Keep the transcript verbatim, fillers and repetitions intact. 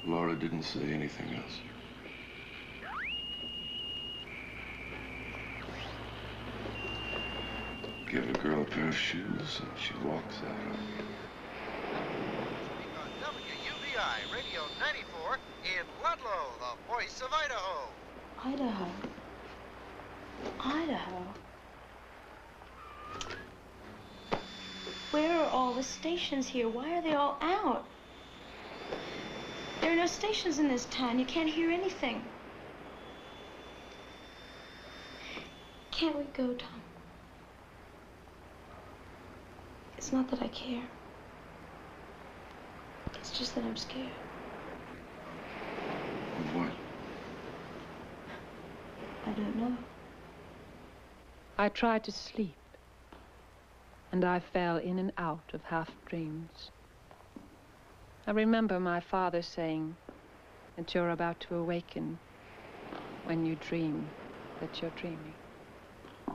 Laura didn't say anything else. Give a girl a pair of shoes and she walks out on you. On W U B I Radio ninety-four in Ludlow, the voice of Idaho. Idaho. Idaho. Where are all the stations here? Why are they all out? There are no stations in this town. You can't hear anything. Can't we go, Tom? It's not that I care. It's just that I'm scared. Of what? I don't know. I tried to sleep, and I fell in and out of half dreams. I remember my father saying that you're about to awaken when you dream that you're dreaming.